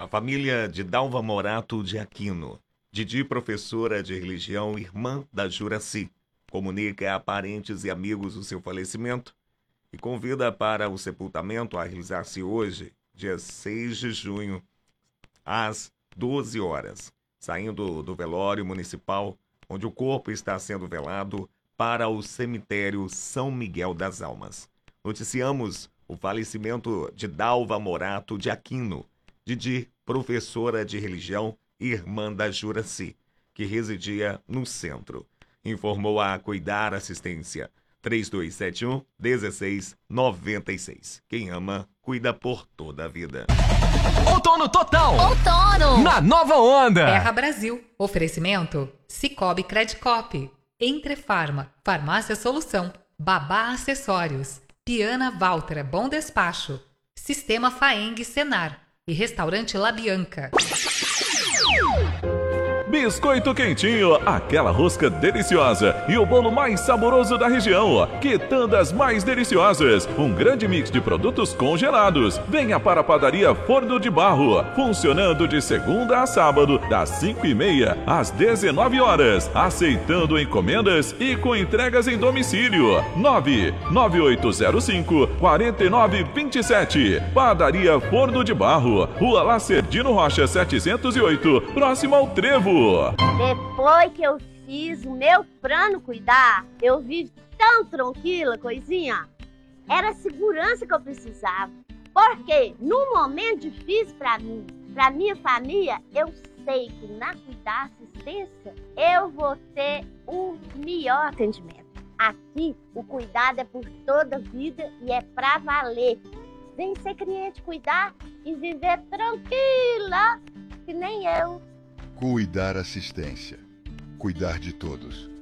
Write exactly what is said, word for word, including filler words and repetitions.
família de Dalva Morato de Aquino, Didi, professora de religião, irmã da Juracy, comunica a parentes e amigos o seu falecimento e convida para o sepultamento a realizar-se hoje, dia seis de junho, às doze horas, saindo do velório municipal, onde o corpo está sendo velado, para o cemitério São Miguel das Almas. Noticiamos o falecimento de Dalva Morato de Aquino, Didi, professora de religião e irmã da Juracy, que residia no centro. Informou a Cuidar Assistência três dois sete um, um seis nove seis. Quem ama, cuida por toda a vida. Outono total! Outono! Na Nova Onda! Terra Brasil. Oferecimento Cicobi Credicop. Entre Farma. Farmácia Solução. Babá Acessórios. Piana Valtra Bom Despacho. Sistema Faeng Senar. E Restaurante La Bianca. Biscoito Quentinho, aquela rosca deliciosa e o bolo mais saboroso da região. Quitandas mais deliciosas, um grande mix de produtos congelados. Venha para a padaria Forno de Barro, funcionando de segunda a sábado, das cinco e meia às dezenove horas, aceitando encomendas e com entregas em domicílio. nove nove oito zero cinco, quatro nove dois sete. Padaria Forno de Barro, Rua Lacerdino Rocha setecentos e oito, próximo ao Trevo. Depois que eu fiz o meu plano cuidar, eu vivi tão tranquila, coisinha. Era a segurança que eu precisava. Porque no momento difícil para mim, para minha família, eu sei que na Cuidar Assistência eu vou ter o melhor atendimento. Aqui o cuidado é por toda a vida e é para valer. Vem ser cliente cuidar e viver tranquila, que nem eu. Cuidar Assistência. Cuidar de todos.